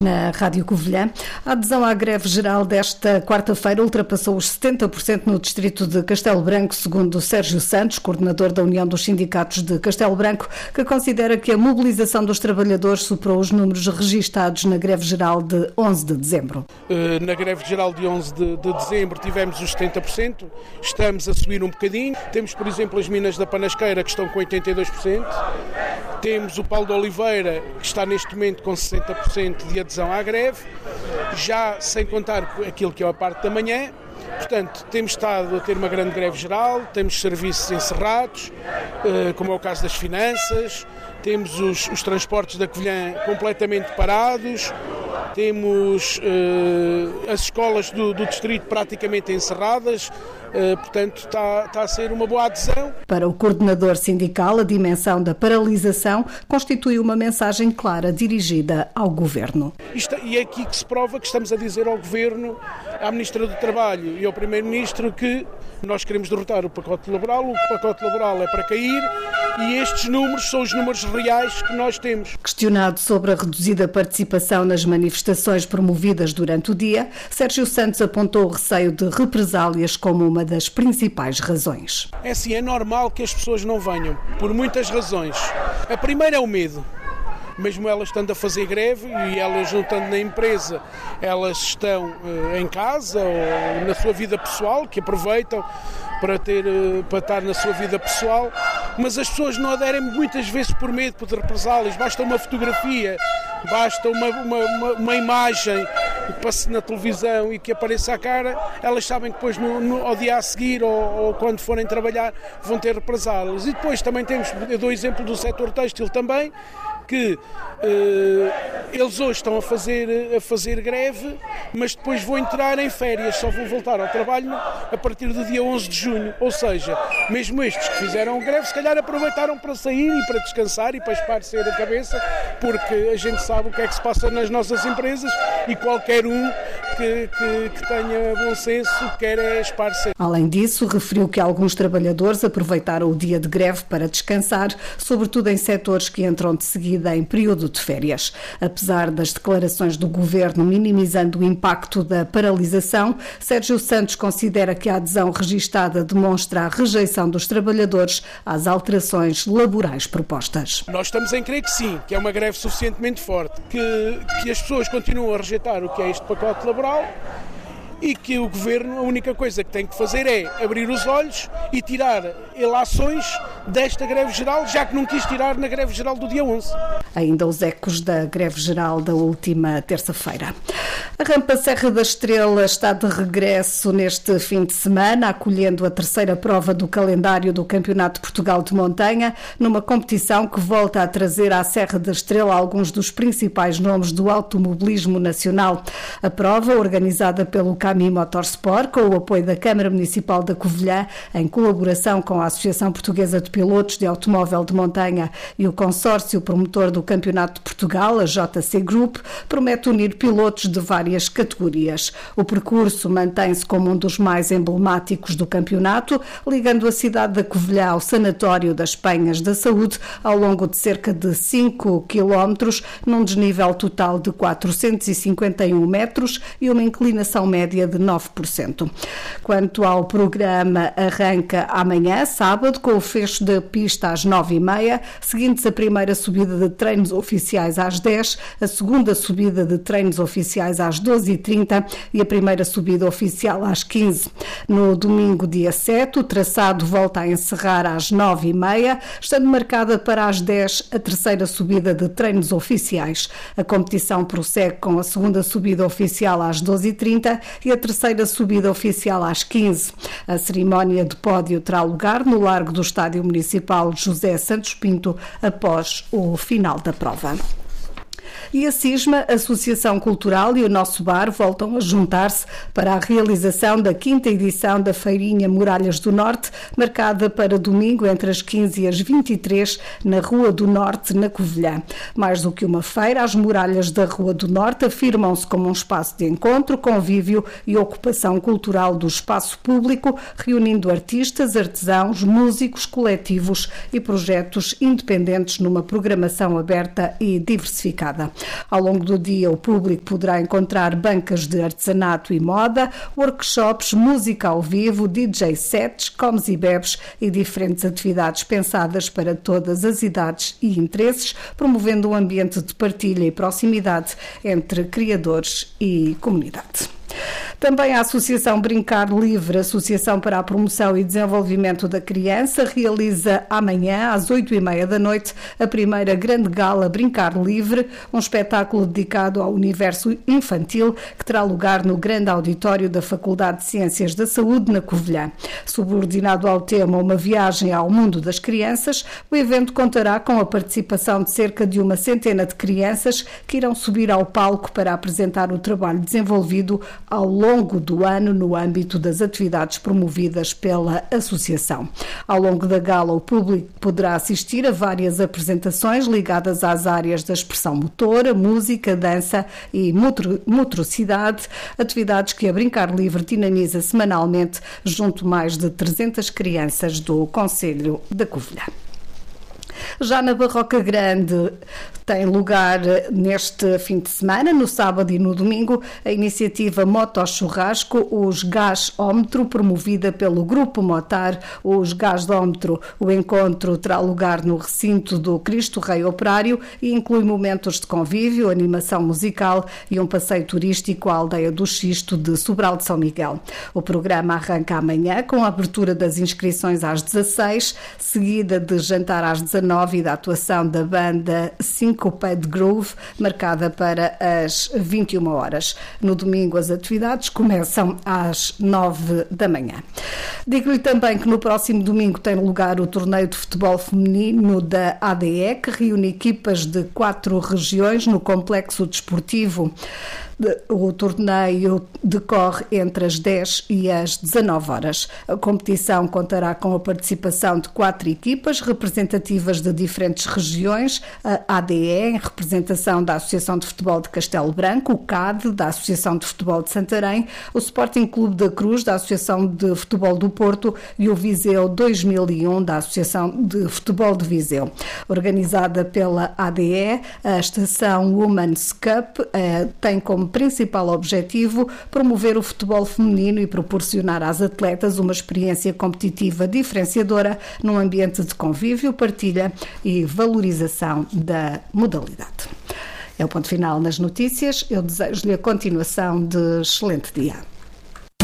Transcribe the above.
Na Rádio Covilhã, a adesão à greve geral desta quarta-feira ultrapassou os 70% no distrito de Castelo Branco, segundo Sérgio Santos, coordenador da União dos Sindicatos de Castelo Branco, que considera que a mobilização dos trabalhadores superou os números registados na greve geral de 11 de dezembro. Na greve geral de 11 de dezembro tivemos os 70%, estamos a subir um bocadinho. Temos, por exemplo, as minas da Panasqueira que estão com 82%. Temos o Paulo de Oliveira, que está neste momento com 60% de adesão à greve, já sem contar aquilo que é a parte da manhã. Portanto, temos estado a ter uma grande greve geral, temos serviços encerrados, como é o caso das finanças, temos os transportes da Covilhã completamente parados, temos as escolas do distrito praticamente encerradas. Portanto, está a ser uma boa adesão. Para o coordenador sindical, a dimensão da paralisação constitui uma mensagem clara dirigida ao Governo. E é aqui que se prova que estamos a dizer ao Governo, à Ministra do Trabalho e ao Primeiro-Ministro que nós queremos derrotar o pacote laboral, o pacote laboral é para cair e estes números são os números reais que nós temos. Questionado sobre a reduzida participação nas manifestações promovidas durante o dia, Sérgio Santos apontou o receio de represálias como uma das principais razões. É assim, é normal que as pessoas não venham, por muitas razões. A primeira é o medo. Mesmo elas estando a fazer greve e elas não estando na empresa, elas estão em casa ou na sua vida pessoal, que aproveitam para estar na sua vida pessoal, mas as pessoas não aderem muitas vezes por medo de represálias. Basta uma fotografia, basta uma imagem que passe na televisão e que apareça a cara, elas sabem que depois ao dia a seguir ou quando forem trabalhar vão ter represálias. E depois também eu dou exemplo do setor têxtil também, que eles hoje estão a fazer greve, mas depois vão entrar em férias, só vão voltar ao trabalho a partir do dia 11 de junho. Ou seja, mesmo estes que fizeram greve, se calhar aproveitaram para sair e para descansar e para espairecer a cabeça, porque a gente sabe o que é que se passa nas nossas empresas e qualquer um que tenha bom senso quer espairecer. Além disso, referiu que alguns trabalhadores aproveitaram o dia de greve para descansar, sobretudo em setores que entram de seguida em período de férias. Apesar das declarações do Governo minimizando o impacto da paralisação, Sérgio Santos considera que a adesão registada demonstra a rejeição dos trabalhadores às alterações laborais propostas. Nós estamos em crer que sim, que é uma greve suficientemente forte, que as pessoas continuam a rejeitar o que é este pacote laboral e que o Governo, a única coisa que tem que fazer é abrir os olhos e tirar ilações desta greve geral, já que não quis tirar na greve geral do dia 11. Ainda os ecos da greve geral da última terça-feira. A rampa Serra da Estrela está de regresso neste fim de semana, acolhendo a terceira prova do calendário do Campeonato de Portugal de Montanha, numa competição que volta a trazer à Serra da Estrela alguns dos principais nomes do automobilismo nacional. A prova, organizada pelo Cami Motorsport, com o apoio da Câmara Municipal da Covilhã, em colaboração com a Associação Portuguesa de Pilotos de Automóvel de Montanha e o consórcio promotor do Campeonato de Portugal, a JC Group, promete unir pilotos de várias categorias. O percurso mantém-se como um dos mais emblemáticos do campeonato, ligando a cidade da Covilhã ao Sanatório das Penhas da Saúde ao longo de cerca de 5 quilómetros, num desnível total de 451 metros e uma inclinação média de 9%. Quanto ao programa, arranca amanhã, sábado, com o fecho da pista às 9h30, seguindo-se a primeira subida de treinos oficiais às 10, a segunda subida de treinos oficiais às 12h30 e a primeira subida oficial às 15. No domingo, dia 7, o traçado volta a encerrar às 9h30, estando marcada para as 10 a terceira subida de treinos oficiais. A competição prossegue com a segunda subida oficial às 12h30 e a terceira subida oficial às 15. A cerimónia de pódio terá lugar no largo do Estádio Municipal José Santos Pinto após o final da prova. E a CISMA, Associação Cultural, e o Nosso Bar voltam a juntar-se para a realização da 5ª edição da Feirinha Muralhas do Norte, marcada para domingo entre as 15 e as 23 na Rua do Norte, na Covilhã. Mais do que uma feira, as muralhas da Rua do Norte afirmam-se como um espaço de encontro, convívio e ocupação cultural do espaço público, reunindo artistas, artesãos, músicos, coletivos e projetos independentes numa programação aberta e diversificada. Ao longo do dia, o público poderá encontrar bancas de artesanato e moda, workshops, música ao vivo, DJ sets, comes e bebes e diferentes atividades pensadas para todas as idades e interesses, promovendo um ambiente de partilha e proximidade entre criadores e comunidade. Também a Associação Brincar Livre, Associação para a Promoção e Desenvolvimento da Criança, realiza amanhã, às 8h30 da noite, a primeira grande gala Brincar Livre, um espetáculo dedicado ao universo infantil que terá lugar no grande auditório da Faculdade de Ciências da Saúde, na Covilhã. Subordinado ao tema Uma Viagem ao Mundo das Crianças, o evento contará com a participação de cerca de uma centena de crianças que irão subir ao palco para apresentar o trabalho desenvolvido ao longo do ano no âmbito das atividades promovidas pela Associação. Ao longo da gala, o público poderá assistir a várias apresentações ligadas às áreas da expressão motora, música, dança e motricidade, atividades que a Brincar Livre dinamiza semanalmente junto a mais de 300 crianças do Concelho da Covilhã. Já na Barroca Grande tem lugar neste fim de semana, no sábado e no domingo, a iniciativa Moto Churrasco, os Gasómetro, promovida pelo Grupo Motar, os Gasómetro. O encontro terá lugar no recinto do Cristo Rei Operário e inclui momentos de convívio, animação musical e um passeio turístico à aldeia do Xisto de Sobral de São Miguel. O programa arranca amanhã com a abertura das inscrições às 16, seguida de jantar às 19 e da atuação da banda Syncoped Groove, marcada para as 21 horas. No domingo, as atividades começam às 9 da manhã. Digo-lhe também que no próximo domingo tem lugar o torneio de futebol feminino da ADE, que reúne equipas de 4 regiões no complexo desportivo. O torneio decorre entre as 10 e as 19 horas. A competição contará com a participação de 4 equipas representativas de diferentes regiões, a ADE, em representação da Associação de Futebol de Castelo Branco, o CAD, da Associação de Futebol de Santarém, o Sporting Clube da Cruz, da Associação de Futebol do Porto e o Viseu 2001, da Associação de Futebol de Viseu. Organizada pela ADE, a estação Women's Cup tem como principal objetivo promover o futebol feminino e proporcionar às atletas uma experiência competitiva diferenciadora num ambiente de convívio, partilha e valorização da modalidade. É o ponto final nas notícias. Eu desejo-lhe a continuação de excelente dia.